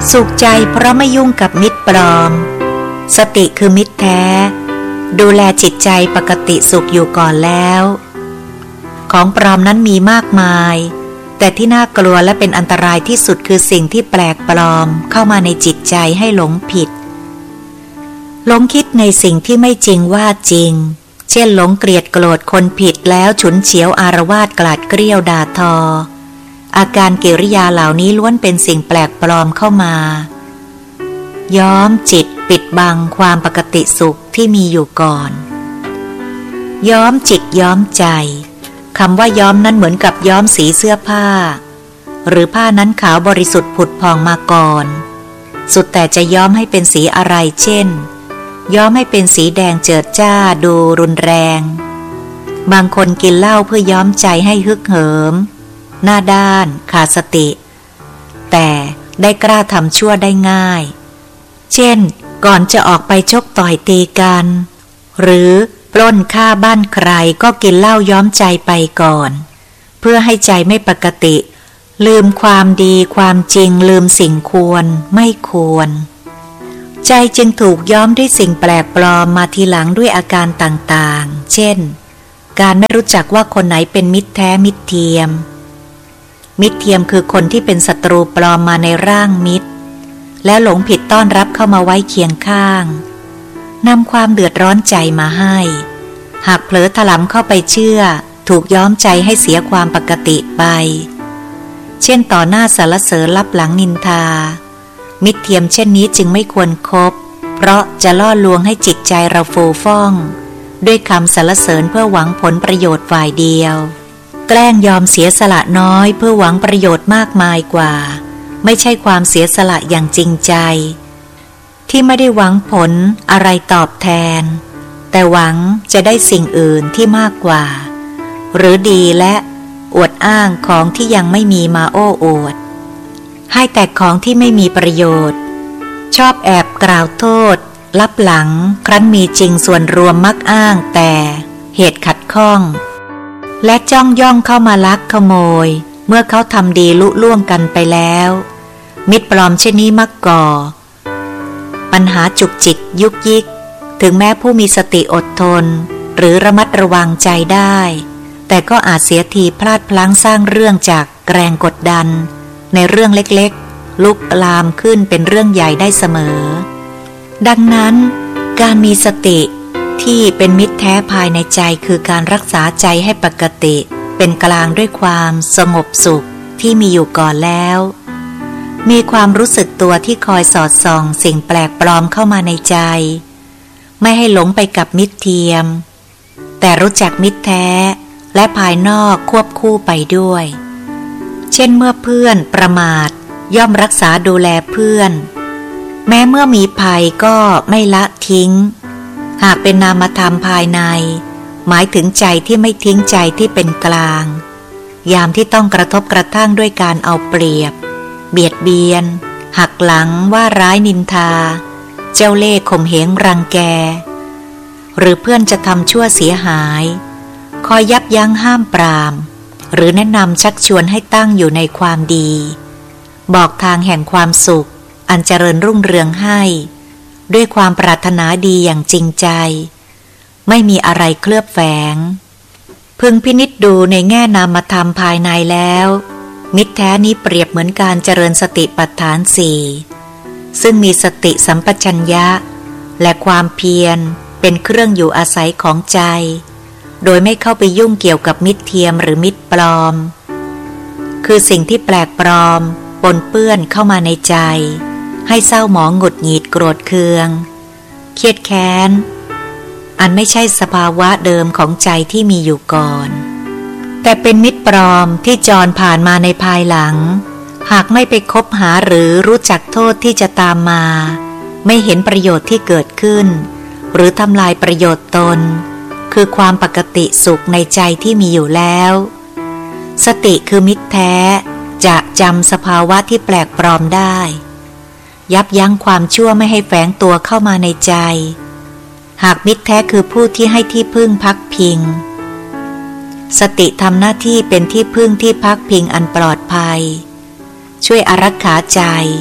สุขใจเพราะไม่ยุ่งกับมิตรปลอมสติคือมิตรแท้ดูแลจิตใจปกติสุขอยู่ก่อนแล้วของปลอมนั้นมีมากมายแต่ที่น่ากลัวและเป็นอันตรายที่สุดคือสิ่งที่แปลกปลอมเข้ามาในจิตใจให้หลงผิดหลงคิดในสิ่งที่ไม่จริงว่าจริงเช่นหลงเกลียดโกรธคนผิดแล้วฉุนเฉียวอารวาสกลาดเกรี้ยวด่าทออาการกิริยาเหล่านี้ล้วนเป็นสิ่งแปลกปลอมเข้ามาย้อมจิตปิดบังความปกติสุขที่มีอยู่ก่อนย้อมจิตย้อมใจคำว่าย้อมนั้นเหมือนกับย้อมสีเสื้อผ้าหรือผ้านั้นขาวบริสุทธิ์ผุดผ่องมาก่อนสุดแต่จะย้อมให้เป็นสีอะไรเช่นย้อมให้เป็นสีแดงเจิดจ้าดูรุนแรงบางคนกินเหล้าเพื่อย้อมใจให้ฮึกเหิมหน้าด้านขาดสติแต่ได้กล้าทำชั่วได้ง่ายเช่นก่อนจะออกไปชกต่อยตีกันหรือปล้นฆ่าบ้านใครก็กินเหล้าย้อมใจไปก่อนเพื่อให้ใจไม่ปกติลืมความดีความจริงลืมสิ่งควรไม่ควรใจจึงถูกย้อมด้วยสิ่งแปลกปลอมมาทีหลังด้วยอาการต่างๆเช่นการไม่รู้จักว่าคนไหนเป็นมิตรแท้มิตรเทียมมิตรเทียมคือคนที่เป็นศัตรูปลอมมาในร่างมิตรแล้วหลงผิดต้อนรับเข้ามาไว้เคียงข้างนำความเดือดร้อนใจมาให้หากเผลอถลำเข้าไปเชื่อถูกย้อมใจให้เสียความปกติไปเช่นต่อหน้าสรรเสริญลับหลังนินทามิตรเทียมเช่นนี้จึงไม่ควรคบเพราะจะล่อลวงให้จิตใจเราฟูฟ่องด้วยคำสรรเสริญเพื่อหวังผลประโยชน์ฝ่ายเดียวแกล้งยอมเสียสละน้อยเพื่อหวังประโยชน์มากมายกว่าไม่ใช่ความเสียสละอย่างจริงใจที่ไม่ได้หวังผลอะไรตอบแทนแต่หวังจะได้สิ่งอื่นที่มากกว่าหรือดีและอวดอ้างของที่ยังไม่มีมาโอ้อวดให้แต่ของที่ไม่มีประโยชน์ชอบแอบกล่าวโทษลับหลังครั้นมีจริงส่วนรวมมักอ้างแต่เหตุขัดข้องและจ้องย่องเข้ามาลักขโมยเมื่อเขาทำดีลุล่วงกันไปแล้วมิตรปลอมเช่นนี้มักก่อปัญหาจุกจิกยุกยิกถึงแม้ผู้มีสติอดทนหรือระมัดระวังใจได้แต่ก็อาจเสียทีพลาดพลั้งสร้างเรื่องจากแรงกดดันในเรื่องเล็กๆลุกลามขึ้นเป็นเรื่องใหญ่ได้เสมอดังนั้นการมีสติที่เป็นมิตรแท้ภายในใจคือการรักษาใจให้ปกติเป็นกลางด้วยความสงบสุขที่มีอยู่ก่อนแล้วมีความรู้สึกตัวที่คอยสอดส่องสิ่งแปลกปลอมเข้ามาในใจไม่ให้หลงไปกับมิตรเทียมแต่รู้จักมิตรแท้และภายนอกควบคู่ไปด้วยเช่นเมื่อเพื่อนประมาทย่อมรักษาดูแลเพื่อนแม้เมื่อมีภัยก็ไม่ละทิ้งหากเป็นนามธรรมภายในหมายถึงใจที่ไม่ทิ้งใจที่เป็นกลางยามที่ต้องกระทบกระทั่งด้วยการเอาเปรียบเบียดเบียนหักหลังว่าร้ายนินทาเจ้าเล่ห์ข่มเหงรังแกหรือเพื่อนจะทำชั่วเสียหายคอยยับยั้งห้ามปรามหรือแนะนำชักชวนให้ตั้งอยู่ในความดีบอกทางแห่งความสุขอันเจริญรุ่งเรืองให้ด้วยความปรารถนาดีอย่างจริงใจไม่มีอะไรเคลือบแฝงพึงพินิจดูในแง่นามธรรมภายในแล้วมิตรแท้นี้เปรียบเหมือนการเจริญสติปัฏฐานสี่ซึ่งมีสติสัมปชัญญะและความเพียรเป็นเครื่องอยู่อาศัยของใจโดยไม่เข้าไปยุ่งเกี่ยวกับมิตรเทียมหรือมิตรปลอมคือสิ่งที่แปลกปลอมปนเปื้อนเข้ามาในใจให้เศร้าหมองหงุดหงิดโกรธเคืองเครียดแค้นอันไม่ใช่สภาวะเดิมของใจที่มีอยู่ก่อนแต่เป็นมิตรปลอมที่จรผ่านมาในภายหลังหากไม่ไปคบหาหรือรู้จักโทษที่จะตามมาไม่เห็นประโยชน์ที่เกิดขึ้นหรือทำลายประโยชน์ตนคือความปกติสุขในใจที่มีอยู่แล้วสติคือมิตรแท้จะจำสภาวะที่แปลกปลอมได้ยับยั้งความชั่วไม่ให้แฝงตัวเข้ามาในใจหากมิตรแท้คือผู้ที่ให้ที่พึ่งพักพิงสติทำหน้าที่เป็นที่พึ่งที่พักพิงอันปลอดภัยช่วยอารักขาใจ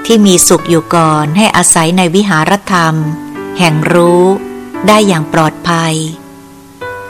ที่มีสุขอยู่ก่อนให้อาศัยในวิหารธรรมแห่งรู้ได้อย่างปลอดภัย